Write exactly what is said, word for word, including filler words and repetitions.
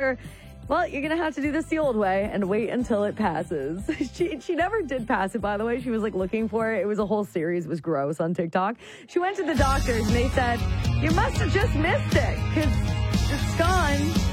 doctor, well, you're going to have to do this the old way and wait until it passes. She she never did pass it, by the way. She was like looking for it. It was a whole series. It was gross on TikTok. She went to the doctors and they said, you must have just missed it because it's gone.